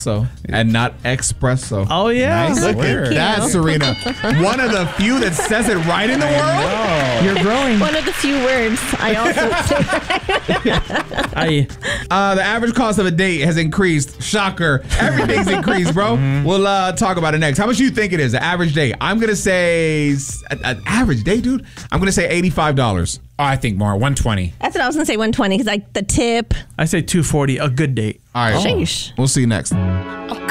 and not espresso. Oh, yeah. Nice. Look at that, Serena. One of the few that says it right in the world. You're growing. One of the few words I also say. The average cost of a date has increased. Shocker. Everything's increased, bro. We'll talk about it next. How much do you think it is, the average date? I'm going to say, an average date, dude? I'm going to say $85. Oh, I think more. 120. That's what I was going to say, 120, because like the tip. I say 240, a good date. All right. Sheesh. We'll see you next.